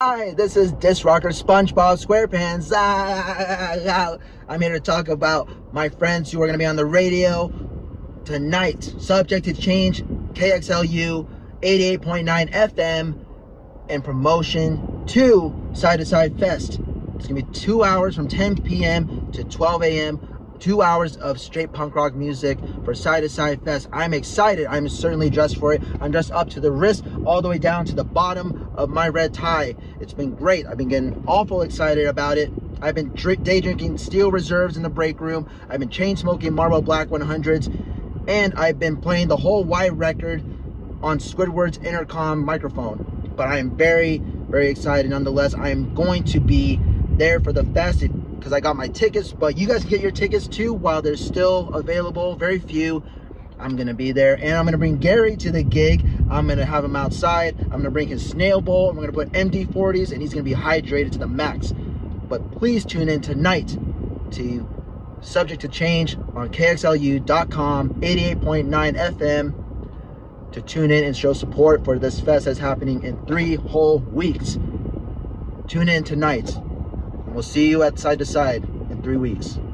Hi, this is Disc Rocker SpongeBob SquarePants. I'm here to talk about my friends who are going to be on the radio tonight. Subject to Change, KXLU 88.9 FM, and promotion to Side to Side Fest. It's going to be 2 hours from 10 p.m. to 12 a.m. 2 hours of straight punk rock music for Side to Side Fest. I'm excited. I'm certainly dressed for it. I'm dressed up to the wrist, all the way down to the bottom of my red tie. It's been great. I've been getting awful excited about it. I've been day drinking Steel Reserves in the break room. I've been chain smoking Marlboro Black 100s. And I've been playing the whole wide record on Squidward's intercom microphone. But I am very, very excited nonetheless. I am going to be there for the fest because I got my tickets, but you guys can get your tickets too while they're still available, very few. I'm gonna be there, and I'm gonna bring Gary to the gig. I'm gonna have him outside. I'm gonna bring his snail bowl. I'm gonna put MD40s, and he's gonna be hydrated to the max. But please tune in tonight to Subject to Change on KXLU.com, 88.9 FM, to tune in and show support for this fest that's happening in 3 whole weeks. Tune in tonight. We'll see you at Side to Side in 3 weeks.